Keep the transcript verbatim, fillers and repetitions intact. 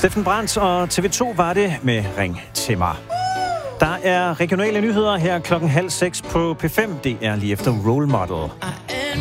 Steffen Brandt og T V to var det med Ring til mig. Der er regionale nyheder her klokken halv seks på P fem. Det er lige efter Role Model.